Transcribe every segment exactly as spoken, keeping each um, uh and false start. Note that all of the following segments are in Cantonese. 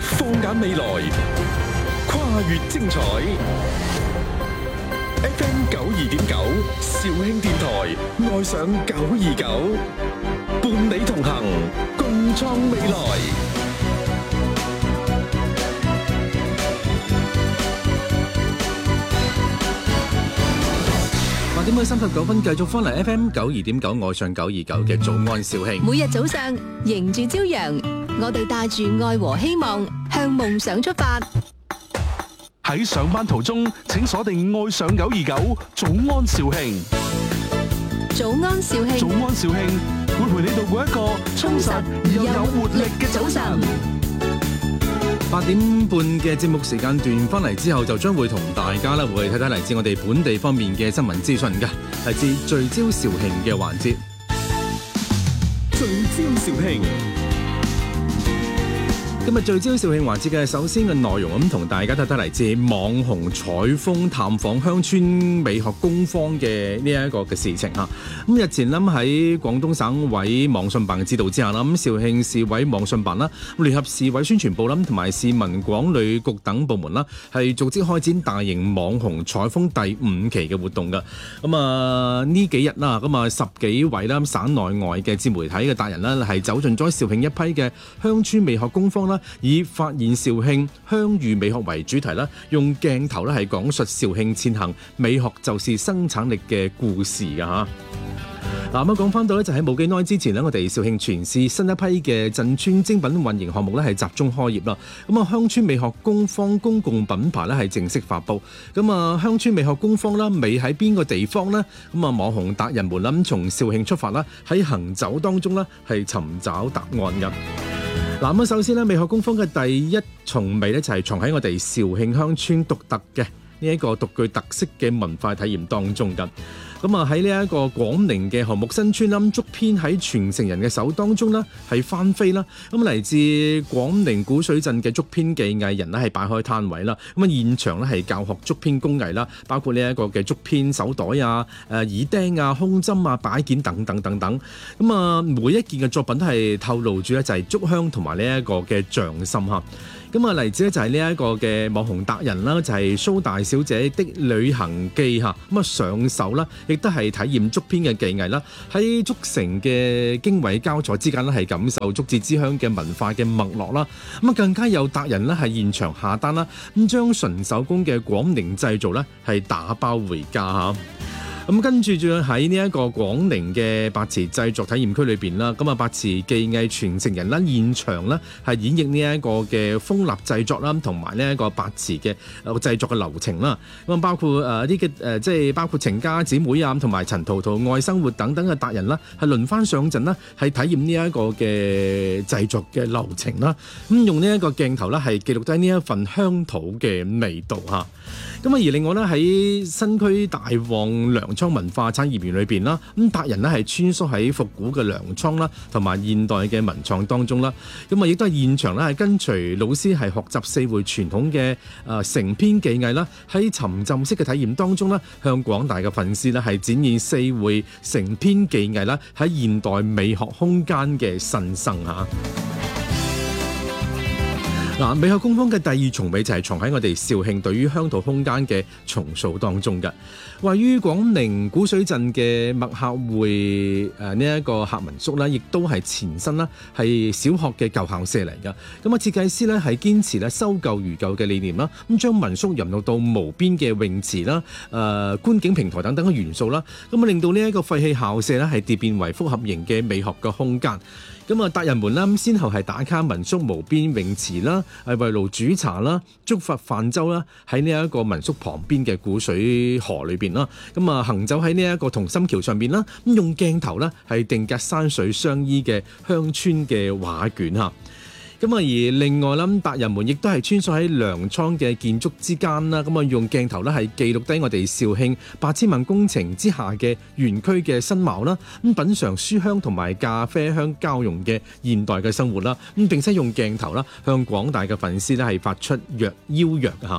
放眼未來，跨越精彩。F M 九二點九，肇慶電台，愛上九二九，伴你同行，共創未來。 八點去三十九分，繼續翻嚟 F M 九二點九，愛上九二九嘅早安肇慶。 每日早上迎住朝陽，我哋帶住愛和希望，向夢想出發。 喺上班途中，請鎖定愛上九二九早安肇慶。 早安肇慶， 早安肇慶會陪你度過一個充實而又有活力嘅早晨。 八點半嘅節目時間段翻嚟之後，就將會同大家咧會睇睇嚟自我哋本地方面嘅新聞資訊嘅，嚟自聚焦肇慶嘅環節。 聚焦肇慶。 今日聚焦肇慶環節嘅首先嘅內容咁，同大家睇睇嚟自網紅採風探訪鄉村美學工坊嘅呢一個嘅事情嚇。咁日前諗喺廣東省委網信辦嘅指導之下啦，咁肇慶市委網信辦啦、聯合市委宣傳部啦同埋市民廣旅局等部門啦，係組織開展大型網紅採風第五期嘅活動嘅。咁啊呢幾日啦，咁啊十幾位啦省內外嘅自媒體嘅達人啦，係走進咗肇慶一批嘅鄉村美學工坊啦。以發現肇慶鄉豫美學為主題啦，用鏡頭咧係講述肇慶前行美學就是生產力嘅故事㗎嚇。嗱咁講翻到咧，就喺冇幾耐之前咧，我哋肇慶全市新一批嘅鎮村精品運營項目咧係集中開業啦。咁啊，鄉村美學工坊公共品牌咧係正式發布。咁啊，鄉村美學工坊啦，美喺邊個地方呢？咁啊，網紅達人們啦，咁從肇慶出發啦，喺行走當中咧係尋找答案㗎。嗱咁首先咧，美學工坊嘅第一重美咧就係藏喺我哋肇慶鄉村獨特嘅呢一個獨具特色嘅文化體驗當中㗎。咁啊喺呢一個廣寧嘅項目新村啦，竹編喺傳承人嘅手當中呢係翻飛啦。咁嚟自廣寧古水鎮嘅竹編技藝人呢係擺開攤位啦。咁啊現場呢係教學竹編工藝啦，包括呢一個嘅竹編手袋啊、誒耳釘啊、胸針啊、擺件等等等等。咁啊每一件嘅作品都係透露住咧就係竹香同埋呢一個嘅匠心嚇。咁啊，例子咧就係呢一個嘅網紅達人啦，就係蘇大小姐的旅行記嚇。咁啊上手啦，亦都係體驗竹編嘅技藝啦。喺竹成嘅經緯交錯之間咧，係感受竹子之鄉嘅文化嘅脈絡啦。咁啊，更加有達人咧係現場下單啦，咁將純手工嘅廣寧製造咧係打包回家嚇。咁跟住仲喺呢一個廣寧嘅白瓷製作體驗區裏邊啦，咁啊白瓷技藝傳承人啦，現場咧係演繹呢一個嘅蜂蠟製作啦，同埋呢一個白瓷嘅製作嘅流程啦。咁啊包括誒啲嘅誒即係包括程家姊妹啊，同埋陳圖圖愛生活等等嘅達人啦，係輪番上陣啦，係體驗呢一個嘅製作嘅流程啦。咁用呢一個鏡頭啦，係記錄低呢一份鄉土嘅味道嚇。咁啊而另外咧喺新區大旺糧倉文化產業園裏邊啦，咁達人咧係穿梭喺復古嘅糧倉啦，同埋現代嘅文創當中啦。咁啊，亦都係現場咧係跟隨老師係學習四會傳統嘅誒成編技藝啦，喺沉浸式嘅體驗當中啦，向廣大嘅粉絲咧係展現四會成編技藝啦喺現代美學空間嘅新生嚇。嗱，美學工坊嘅第二重美就係藏喺我哋肇慶對於鄉土空間嘅重塑當中嘅。位於廣寧古水鎮嘅麥客會誒呢一個客民宿咧，亦都係前身啦，係小學嘅舊校舍嚟㗎。咁啊，設計師咧係堅持咧修舊如舊嘅理念啦，咁將民宿融入到無邊嘅泳池啦、誒、呃、觀景平台等等嘅元素啦，咁啊令到呢一個廢棄校舍咧係蝶變為複合型嘅美學嘅空間。咁啊，達人們啦，先後係打卡民宿無邊泳池啦，係圍爐煮茶啦，竹筏泛舟啦，喺呢一個民宿旁邊嘅古水河裏邊啦。咁啊，行走喺呢一個同心橋上邊啦，咁用鏡頭啦係定格山水相依嘅鄉村嘅畫卷嚇。咁啊，而另外啦，達人們亦都係穿梭喺糧倉嘅建築之間啦，咁啊用鏡頭咧係記錄低我哋肇慶八千萬工程之下嘅園區嘅新貌啦，咁品嚐書香同埋咖啡香交融嘅現代嘅生活啦，咁並且用鏡頭啦向廣大嘅粉絲咧係發出若邀約嚇。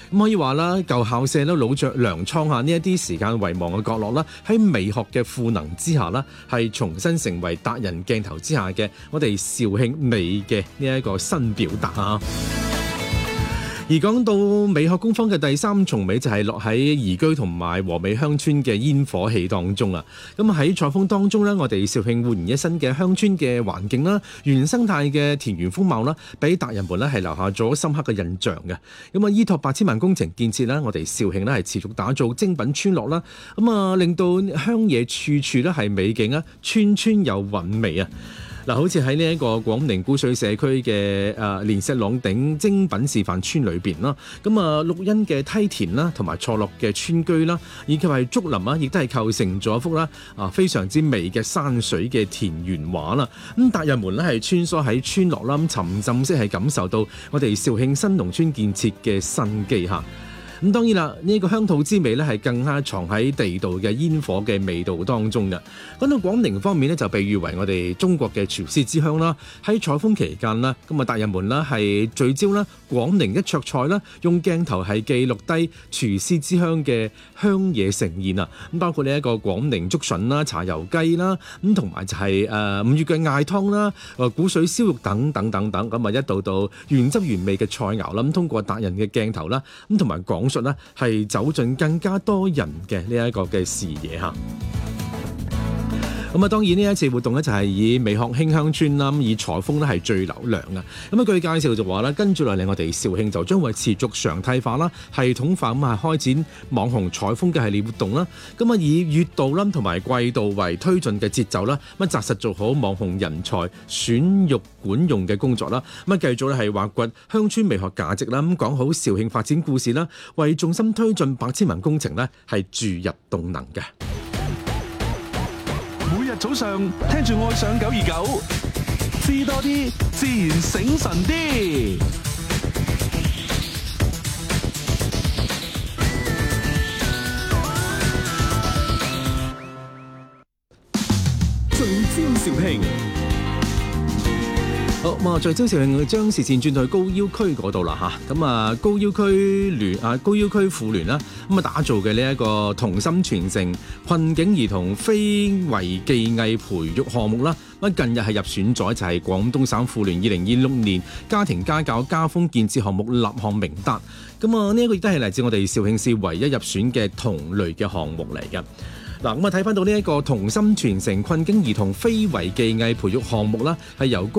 咁可以話啦，舊校舍啦、老雀糧倉下呢一啲時間遺忘嘅角落啦，喺美學嘅賦能之下啦，係重新成為達人鏡頭之下嘅我哋肇慶美嘅呢一個新表達啊！而講到美學工坊嘅第三重美就係落喺宜居同埋和美鄉村嘅煙火氣當中啊！咁喺採風當中呢，我哋肇慶煥然一新嘅鄉村嘅環境啦、原生態嘅田園風貌啦，俾達人們呢係留下咗深刻嘅印象嘅。咁啊，依託八千萬工程建設啦，我哋肇慶呢係持續打造精品村落啦，咁啊令到鄉野處處都係美景啊，村村有韻味啊！嗱，好似喺呢一個廣寧古水社區嘅誒蓮石朗頂精品示範村裏邊啦，咁啊綠茵嘅梯田啦，同埋錯落嘅村居啦，以及係竹林啊，亦都係構成咗一幅啦啊非常之美嘅山水嘅田園畫啦。咁達人們咧係穿梭喺村落啦，咁沉浸式係感受到我哋肇慶新農村建設嘅生機嚇。咁當然啦，呢、這個鄉土之味咧係更加藏喺地道嘅煙火嘅味道當中嘅。講到廣寧方面呢，就被譽為我哋中國嘅廚師之鄉啦。喺採風期間啦，咁啊達人們啦係聚焦啦廣寧一桌菜啦，用鏡頭係記錄低廚師之鄉嘅鄉野盛宴啊。咁包括呢一個廣寧竹筍啦、茶油雞啦，咁同埋就係誒五月嘅艾湯啦、誒古水燒肉等等等等，咁啊一道道原汁原味嘅菜肴啦，咁通過達人嘅鏡頭啦，咁同埋講述咧係走進更加多人嘅呢一個嘅視野嚇。咁啊，當然呢一次活動咧就係以美學興鄉村啦，以採風咧係最流量嘅。咁啊，據介紹就話咧，跟住落嚟我哋肇慶就將會持續常態化啦、系統化咁啊開展網紅採風嘅系列活動啦。咁啊，以月度啦同埋季度為推進嘅節奏啦，咁紮實做好網紅人才選育管用嘅工作啦。咁啊，繼續咧係挖掘鄉村美學價值啦，咁講好肇慶發展故事啦，為重心推進百千萬工程咧係注入動能嘅。 每日早上聽住愛上九二九，知多啲，自然醒神啲。 聚焦肇慶。 好，咁啊，聚焦肇慶將視線轉到去高要區嗰度啦嚇，咁啊高要區聯啊高要區婦聯啦，咁啊打造嘅呢一個同心傳承困境兒童非遺技藝培育項目啦，咁近日係入選咗就係廣東省婦聯二零二六年家庭家教家風建設項目立項名單，咁啊呢一個亦都係嚟自我哋肇慶市唯一入選嘅同類嘅項目嚟嘅。嗱，咁啊睇翻到呢一個同心傳承困境兒童非遺技藝培育項目啦，係由